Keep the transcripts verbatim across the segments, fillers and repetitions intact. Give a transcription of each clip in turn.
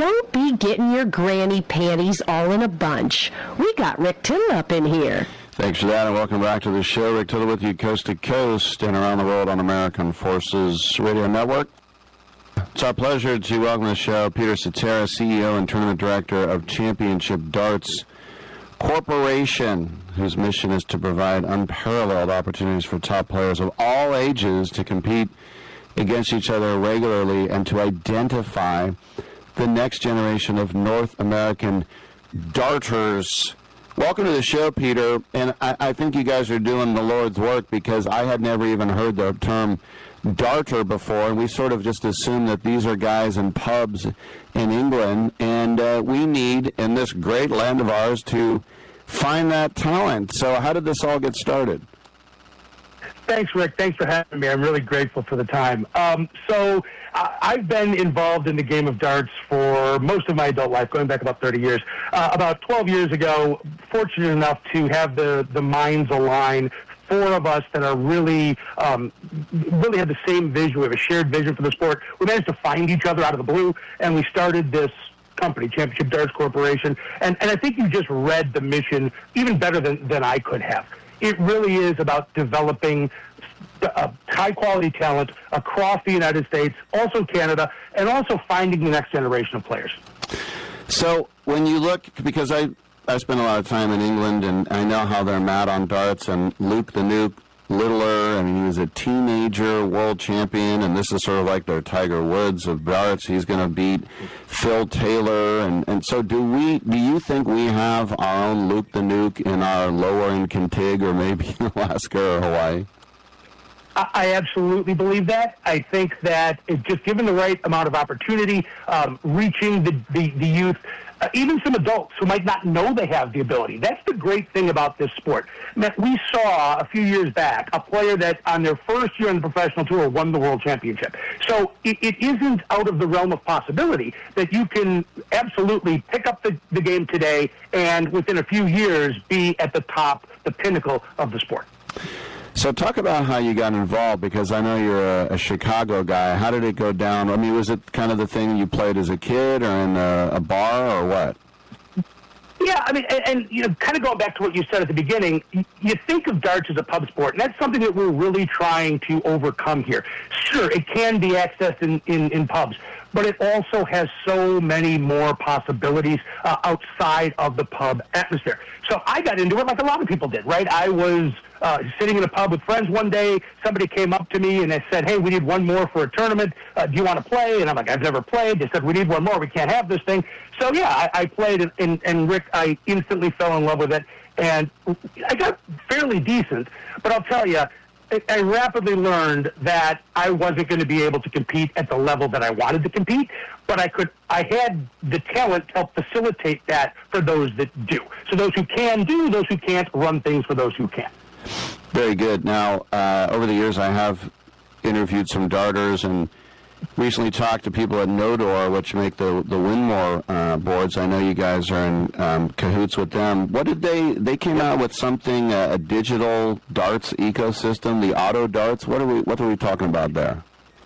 Don't be getting your granny panties all in a bunch. We got Rick Tittle up in here. Thanks for that, and welcome back to the show. Rick Tittle with you coast to coast and around the world on American Forces Radio Network. It's our pleasure to welcome to the show Peter Cetera, C E O and Tournament Director of Championship Darts Corporation, whose mission is to provide unparalleled opportunities for top players of all ages to compete against each other regularly and to identify the next generation of North American darters. Welcome to the show, Peter, and I, I think you guys are doing the Lord's work, because I had never even heard the term darter before, and we sort of just assumed that these are guys in pubs in England, and uh, we need, in this great land of ours, to find that talent. So how did this all get started? Thanks, Rick. Thanks for having me. I'm really grateful for the time. Um, so uh, I've been involved in the game of darts for most of my adult life, going back about thirty years. Uh, about twelve years ago, fortunate enough to have the, the minds align, four of us that are really, um, really have the same vision. We have a shared vision for the sport. We managed to find each other out of the blue, and we started this company, Championship Darts Corporation. And, and I think you just read the mission even better than, than I could have. It really is about developing uh, high-quality talent across the United States, also Canada, and also finding the next generation of players. So when you look, because I, I spent a lot of time in England, and I know how they're mad on darts, and Luke the Nuke Littler, I mean, he was a teenager world champion, and this is sort of like their Tiger Woods of darts. He's going to beat Phil Taylor, and, and so do we? Do you think we have our own Luke the Nuke in our lower in Kentig, or maybe Alaska or Hawaii? I absolutely believe that. I think that it, just given the right amount of opportunity, um, reaching the, the, the youth, uh, even some adults who might not know they have the ability. That's the great thing about this sport. We saw a few years back a player that on their first year on the professional tour won the world championship. So it, it isn't out of the realm of possibility that you can absolutely pick up the, the game today and within a few years be at the top, the pinnacle of the sport. So talk about how you got involved, because I know you're a, a Chicago guy. How did it go down? I mean, was it kind of the thing you played as a kid or in a, a bar or what? Yeah, I mean, and, and, you know, kind of going back to what you said at the beginning, you think of darts as a pub sport, and that's something that we're really trying to overcome here. Sure, it can be accessed in, in, in pubs, but it also has so many more possibilities uh, outside of the pub atmosphere. So I got into it like a lot of people did, right? I was uh, sitting in a pub with friends one day. Somebody came up to me and they said, hey, we need one more for a tournament. Uh, do you want to play? And I'm like, I've never played. They said, we need one more. We can't have this thing. So, yeah, I, I played, and, and, and, Rick, I instantly fell in love with it. And I got fairly decent, but I'll tell you, I rapidly learned that I wasn't going to be able to compete at the level that I wanted to compete, but I could. I had the talent to help facilitate that for those that do. So those who can do, those who can't, run things for those who can. Very good. Now, uh, over the years, I have interviewed some darters and recently talked to people at Nodor, which make the the Winmore uh, boards. I know you guys are in um, cahoots with them. What did they? They came out with something, uh, a digital darts ecosystem, the auto darts. What are we? What are we talking about there?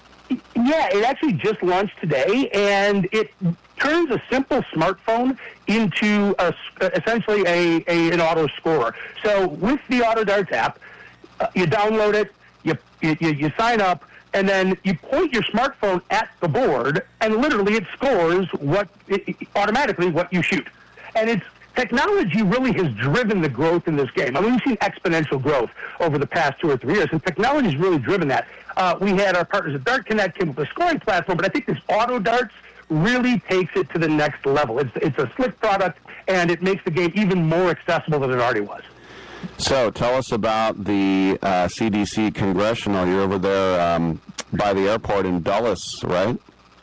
Yeah, it actually just launched today, and it turns a simple smartphone into a, essentially a, a an auto scorer. So with the Auto Darts app, uh, you download it, you, you you sign up, and then you point your smartphone at the board, and literally it scores what it, automatically what you shoot. And it's technology really has driven the growth in this game. I mean, we've seen exponential growth over the past two or three years, and technology has really driven that. Uh, we had our partners at Dart Connect came up with a scoring platform, but I think this Auto Darts really takes it to the next level. It's it's a slick product, and it makes the game even more accessible than it already was. So tell us about the uh, C D C Congressional. You're over there um, by the airport in Dulles, right?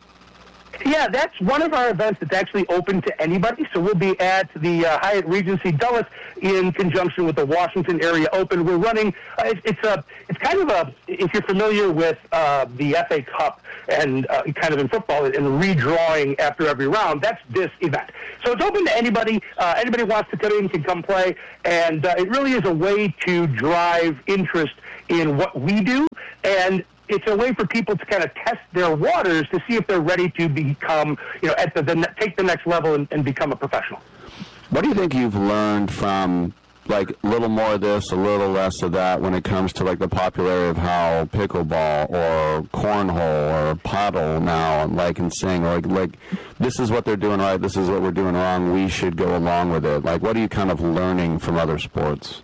Yeah, that's one of our events that's actually open to anybody. So we'll be at the uh, Hyatt Regency Dulles in conjunction with the Washington Area Open. We're running. Uh, it's, it's a. It's kind of a. If you're familiar with uh, the F A Cup and uh, kind of in football and redrawing after every round, that's this event. So it's open to anybody. Uh, anybody who wants to come in can come play, and uh, it really is a way to drive interest in what we do. And it's a way for people to kind of test their waters to see if they're ready to become, you know, at the, the take the next level and, and become a professional. What do you think you've learned from, like, a little more of this, a little less of that when it comes to, like, the popularity of how pickleball or cornhole or paddle now, like, and saying, like, like, this is what they're doing right, this is what we're doing wrong, we should go along with it? Like, what are you kind of learning from other sports?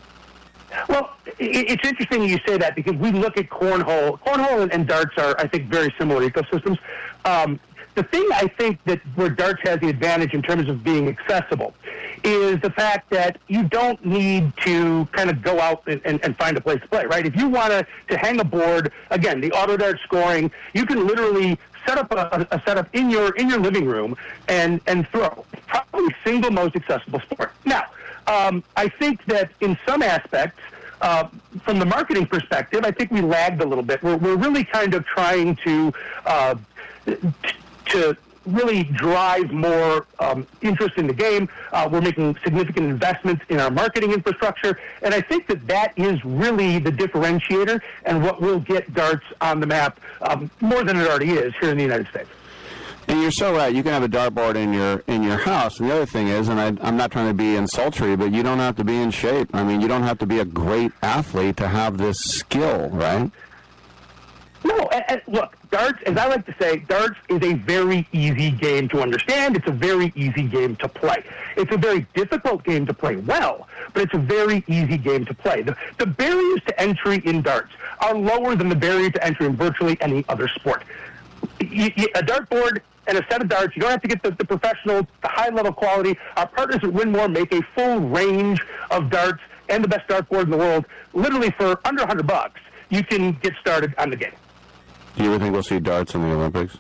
Well, it's interesting you say that because we look at cornhole. Cornhole and darts are, I think, very similar ecosystems. Um, the thing I think that where darts has the advantage in terms of being accessible is the fact that you don't need to kind of go out and, and, and find a place to play, right? If you want to, to hang a board, again, the auto dart scoring, you can literally set up a, a setup in your in your living room and, and throw. Probably the single most accessible sport. Now, um, I think that in some aspects, Uh, from the marketing perspective, I think we lagged a little bit. We're, we're really kind of trying to uh, t- to really drive more um, interest in the game. Uh, we're making significant investments in our marketing infrastructure, and I think that that is really the differentiator and what will get darts on the map um, more than it already is here in the United States. And you're so right. You can have a dartboard in your in your house. And the other thing is, and I, I'm not trying to be insultory, but you don't have to be in shape. I mean, you don't have to be a great athlete to have this skill, right? No, and, and look, darts, as I like to say, darts is a very easy game to understand. It's a very easy game to play. It's a very difficult game to play well, but it's a very easy game to play. The, the barriers to entry in darts are lower than the barrier to entry in virtually any other sport. You, you, a dartboard and a set of darts, you don't have to get the, the professional, the high-level quality. Our partners at Win More make a full range of darts and the best dartboard in the world, literally for under one hundred bucks. You can get started on the game. Do you ever think we'll see darts in the Olympics?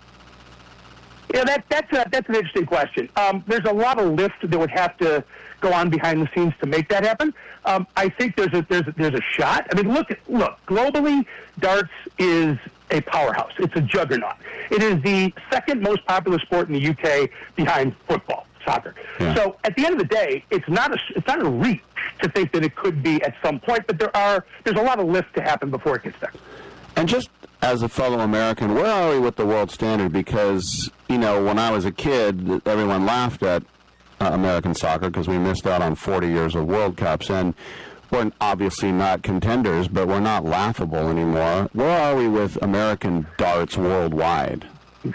Yeah, that, that's, a, that's an interesting question. Um, there's a lot of lift that would have to go on behind the scenes to make that happen. Um, I think there's a, there's a, there's a shot. I mean, look, look, globally, darts is a powerhouse. It's a juggernaut. It is the second most popular sport in the U K behind football, soccer. Yeah. So at the end of the day, it's not a it's not a reach to think that it could be at some point, but there are there's a lot of lift to happen before it gets there. And just as a fellow American, where are we with the world standard? Because, you know, when I was a kid, everyone laughed at uh, American soccer because we missed out on forty years of World Cups. And we're obviously not contenders, but we're not laughable anymore. Where are we with American darts worldwide?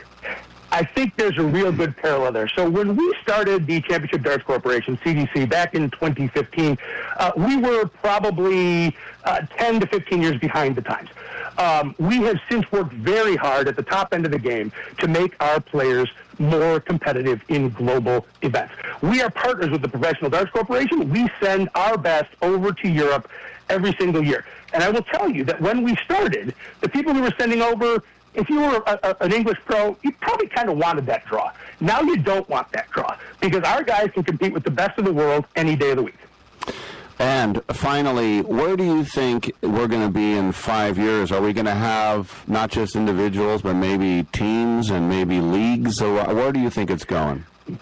I think there's a real good parallel there. So when we started the Championship Darts Corporation, C D C, back in twenty fifteen, uh, we were probably uh, ten to fifteen years behind the times. Um, we have since worked very hard at the top end of the game to make our players more competitive in global events. We are partners with the Professional Darts Corporation. We send our best over to Europe every single year. And I will tell you that when we started, the people we were sending over, if you were a, a, an English pro, you probably kind of wanted that draw. Now you don't want that draw because our guys can compete with the best of the world any day of the week. And finally, where do you think we're going to be in five years? Are we going to have not just individuals, but maybe teams and maybe leagues? Or where do you think it's going?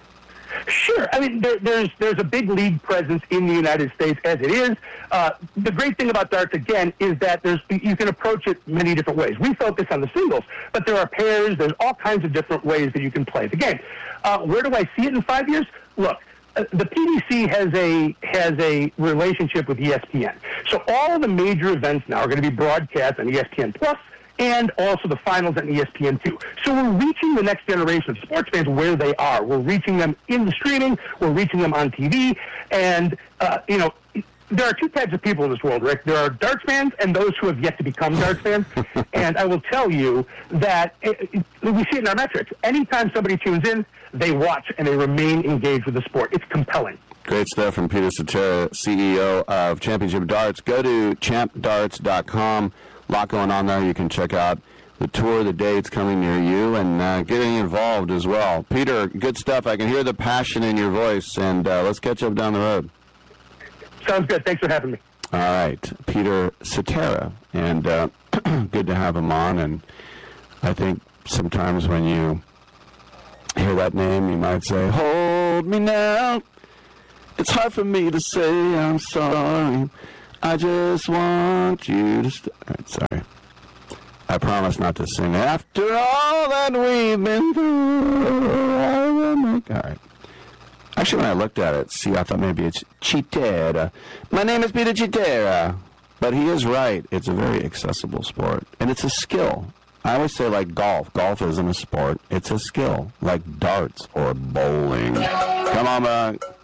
Sure. I mean, there, there's there's a big league presence in the United States as it is. Uh, the great thing about darts, again, is that there's you can approach it many different ways. We focus on the singles, but there are pairs. There's all kinds of different ways that you can play the game. Uh, where do I see it in five years? Look, uh, the P D C has a has a relationship with E S P N. So all of the major events now are going to be broadcast on E S P N Plus, and also the finals on E S P N two. So we're reaching the next generation of sports fans where they are. We're reaching them in the streaming. We're reaching them on T V. And, uh, you know, there are two types of people in this world, Rick. There are darts fans and those who have yet to become darts fans. And I will tell you that it, it, we see it in our metrics. Anytime somebody tunes in, they watch and they remain engaged with the sport. It's compelling. Great stuff from Peter Cetera, C E O of Championship Darts. Go to champ darts dot com. A lot going on there. You can check out the tour, the dates coming near you, and uh, getting involved as well. Peter, good stuff. I can hear the passion in your voice, and uh, let's catch up down the road. Sounds good. Thanks for having me. All right. Peter Cetera, and uh, good to have him on. And I think sometimes when you hear that name, you might say, hold me now. It's hard for me to say I'm sorry. I just want you to... St- All right, sorry. I promise not to sing. After all that we've been through, I will make... All right. Actually, when I looked at it, see, I thought maybe it's Chitera. My name is Peter Chitera. But he is right. It's a very accessible sport. And it's a skill. I always say, like golf. Golf isn't a sport. It's a skill. Like darts or bowling. Come on back.